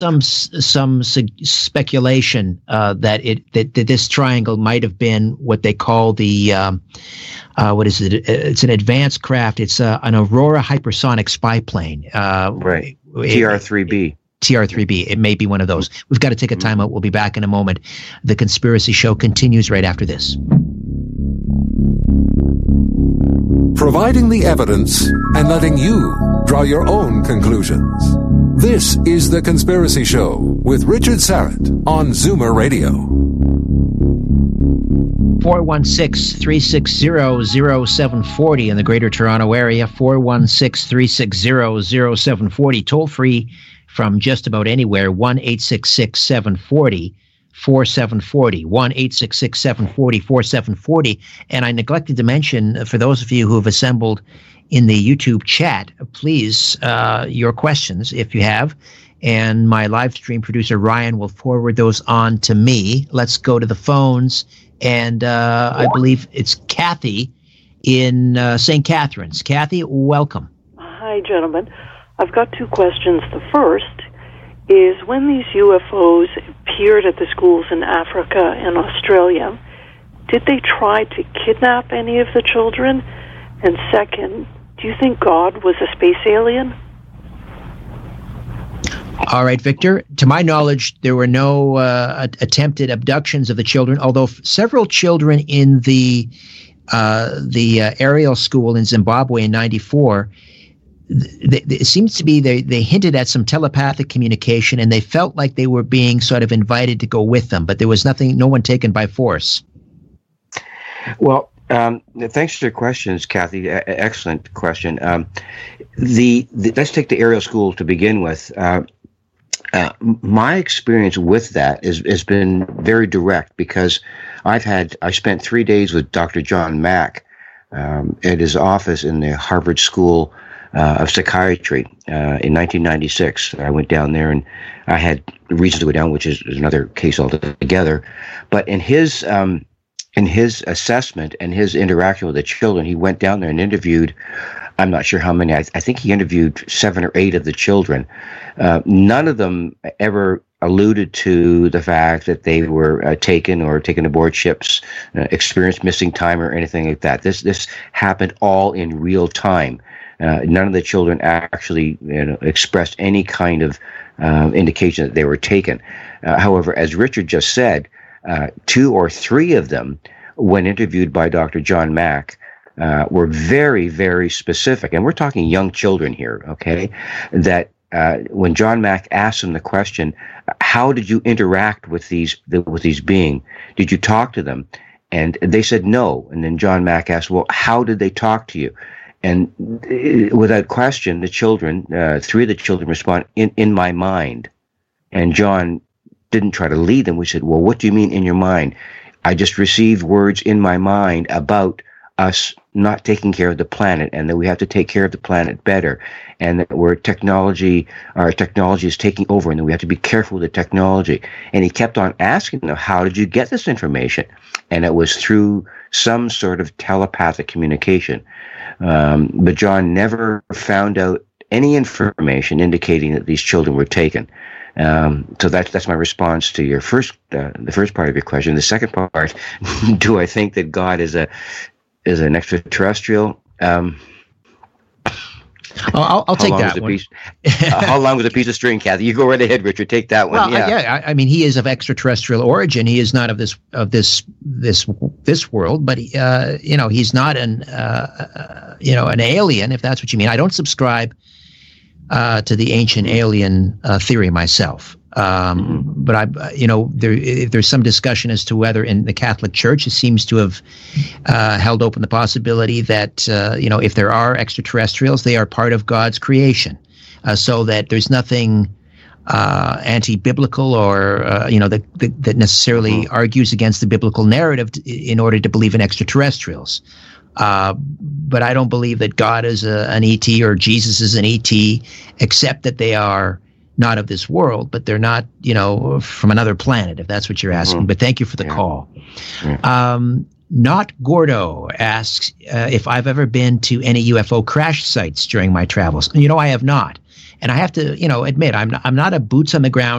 speculation that this triangle might have been what they call the what is it? It's an advanced craft. It's an Aurora hypersonic spy plane. Right. TR-3B. TR-3B. It may be one of those. We've got to take a time out. We'll be back in a moment. The Conspiracy Show continues right after this. Providing the evidence and letting you draw your own conclusions. This is The Conspiracy Show with Richard Syrett on Zoomer Radio. 416-360-0740 in the Greater Toronto Area. 416-360-0740. Toll free from just about anywhere. 1-866-740-4740. 1-866-740-4740. And I neglected to mention, for those of you who have assembled in the YouTube chat, please, your questions, if you have, and my live stream producer, Ryan, will forward those on to me. Let's go to the phones, and I believe it's Kathy in St. Catharines. Kathy, welcome. Hi, gentlemen. I've got two questions. The first is, when these UFOs appeared at the schools in Africa and Australia, did they try to kidnap any of the children? And second, do you think God was a space alien? All right, Victor. To my knowledge, there were no attempted abductions of the children, although several children in the Ariel school in Zimbabwe in '94, it seems to be they hinted at some telepathic communication, and they felt like they were being sort of invited to go with them, but there was no one taken by force. Well, thanks for your questions, Kathy. Excellent question. Let's take the Ariel school to begin with. My experience with that has been very direct, because I spent 3 days with Dr. John Mack at his office in the Harvard School of Psychiatry in 1996. I went down there, and I had reason to go down, which is another case altogether. But in his assessment and his interaction with the children, he went down there and interviewed, I'm not sure how many, I think he interviewed 7 or 8 of the children. None of them ever alluded to the fact that they were taken aboard ships, experienced missing time or anything like that. This happened all in real time. None of the children actually expressed any kind of indication that they were taken. However, as Richard just said, 2 or 3 of them, when interviewed by Dr. John Mack, were very, very specific. And we're talking young children here, okay? That when John Mack asked them the question, how did you interact with these beings? Did you talk to them? And they said no. And then John Mack asked, well, how did they talk to you? And without question, the children, 3 of the children respond, in my mind. And John didn't try to lead them. We said, well, what do you mean in your mind? I just received words in my mind about us not taking care of the planet, and that we have to take care of the planet better, and that our technology is taking over, and that we have to be careful with the technology. And he kept on asking them, how did you get this information? And it was through some sort of telepathic communication. But John never found out any information indicating that these children were taken. So that's my response to your the first part of your question. The second part, do I think that God is an extraterrestrial? I'll take that one. How long was a piece of string, Kathy? You go right ahead, Richard. Take that one. Well, yeah. I mean, he is of extraterrestrial origin. He is not of this world, but he's not an alien, if that's what you mean. I don't subscribe to the ancient alien theory myself. But there's some discussion as to whether in the Catholic Church it seems to have held open the possibility that if there are extraterrestrials, they are part of God's creation, so that there's nothing anti-biblical or that necessarily argues against the biblical narrative in order to believe in extraterrestrials. But I don't believe that God is an ET or Jesus is an ET, except that they are not of this world, but they're not, from another planet, if that's what you're asking. But thank you for the call. Not Gordo asks if I've ever been to any UFO crash sites during my travels. I have not. And I have to, admit, I'm not a boots on the ground